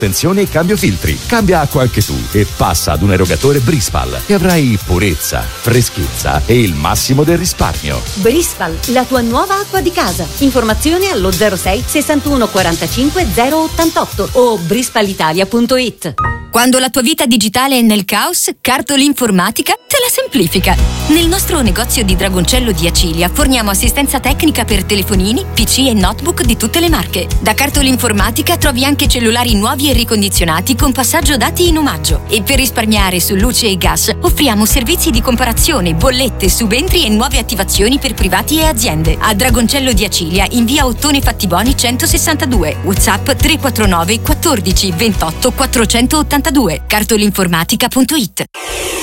Attenzione cambio filtri, cambia acqua anche tu e passa ad un erogatore Brispal e avrai purezza, freschezza e il massimo del risparmio. Brispal, la tua nuova acqua di casa. Informazioni allo 06 61 45 088 o brispalitalia.it. Quando la tua vita digitale è nel caos, Cartolinformatica te la semplifica. Nel nostro negozio di Dragoncello di Acilia forniamo assistenza tecnica per telefonini, PC e notebook di tutte le marche. Da Cartolinformatica trovi anche cellulari nuovi e ricondizionati con passaggio dati in omaggio. E per risparmiare su luce e gas offriamo servizi di comparazione, bollette, subentri e nuove attivazioni per privati e aziende. A Dragoncello di Acilia in via Ottone Fattiboni 162. WhatsApp 349 14 28 482. Cartolinformatica.it.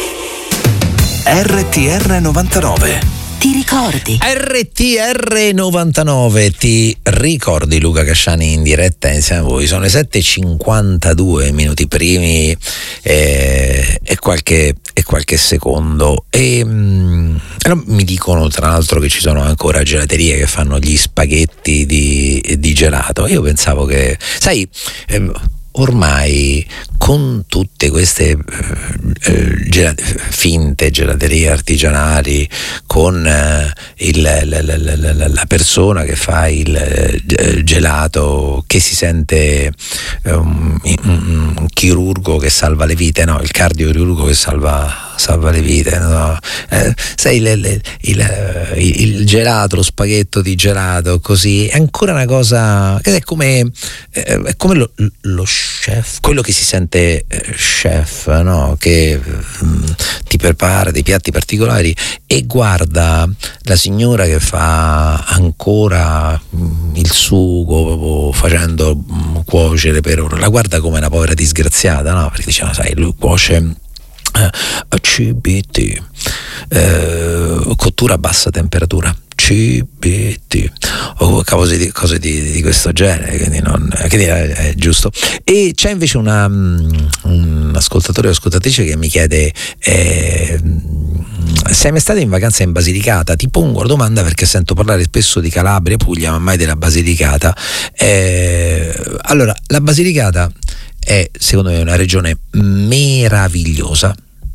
RTR 99. Ti ricordi? RTR 99, ti ricordi? Luca Casciani in diretta insieme a voi. Sono le 7:52 minuti primi e qualche secondo. E allora mi dicono tra l'altro che ci sono ancora gelaterie che fanno gli spaghetti di gelato. Io pensavo che, sai, ormai con tutte queste finte gelaterie artigianali, con la persona che fa il gelato che si sente un chirurgo che salva le vite, no, il cardiochirurgo che salva le vite, no? Sai, il gelato, lo spaghetto di gelato, così è ancora una cosa che è come lo chef, quello che si sente chef, no? Che ti prepara dei piatti particolari e guarda la signora che fa ancora il sugo facendo cuocere per ore, la guarda come una povera disgraziata, no? Perché diceva, sai, lui cuoce CBT, cottura a bassa temperatura, CBT o cose di questo genere, quindi è giusto. E c'è invece un ascoltatore o ascoltatrice che mi chiede: sei mai stata in vacanza in Basilicata? Ti pongo la domanda perché sento parlare spesso di Calabria, Puglia, ma mai della Basilicata. Allora, la Basilicata è secondo me una regione meravigliosa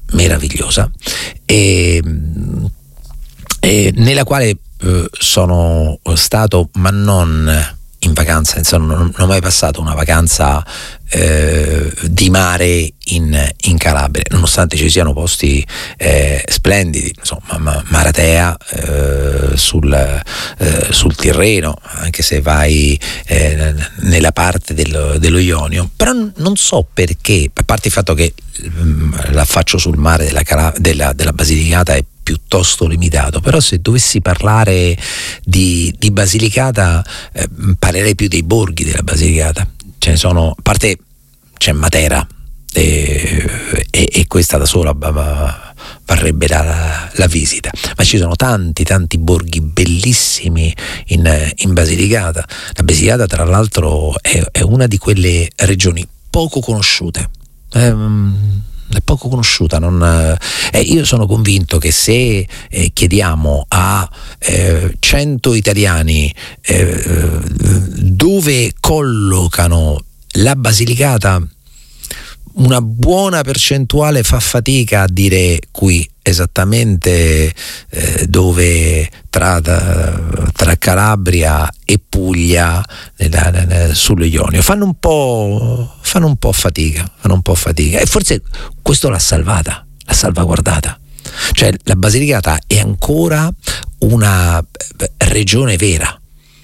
e nella quale sono stato, ma non in vacanza, insomma, non ho mai passato una vacanza di mare in Calabria, nonostante ci siano posti splendidi, insomma, Maratea sul Tirreno, anche se vai nella parte dello Ionio, però non so perché, a parte il fatto che l'affaccio sul mare della Basilicata è piuttosto limitato, però se dovessi parlare di Basilicata parlerei più dei borghi della Basilicata. Ce ne sono, a parte c'è Matera e questa da sola varrebbe la visita, ma ci sono tanti borghi bellissimi in Basilicata. La Basilicata tra l'altro è una di quelle regioni poco conosciute, è poco conosciuta. Io sono convinto che se chiediamo a 100 italiani dove collocano la Basilicata, una buona percentuale fa fatica a dire qui esattamente dove tra Calabria e Puglia sullo Ionio. Fanno un po' fatica e forse questo l'ha salvaguardata. Cioè la Basilicata è ancora una regione vera.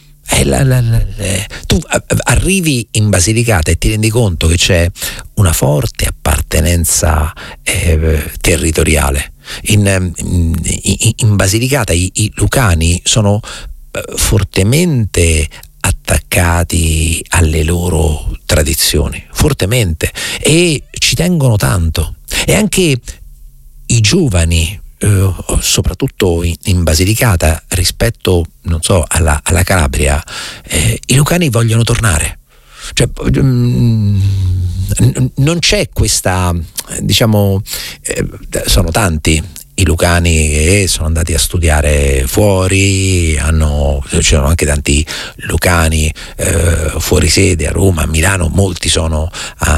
Tu arrivi in Basilicata e ti rendi conto che c'è una forte appartenenza territoriale. In Basilicata i lucani sono fortemente attaccati alle loro tradizioni, fortemente, e ci tengono tanto. E anche i giovani, soprattutto in Basilicata, rispetto, non so, alla Calabria, i lucani vogliono tornare. Cioè, non c'è questa, diciamo, sono tanti i lucani che sono andati a studiare fuori, ci sono anche tanti lucani fuori sede, a Roma, a Milano, molti sono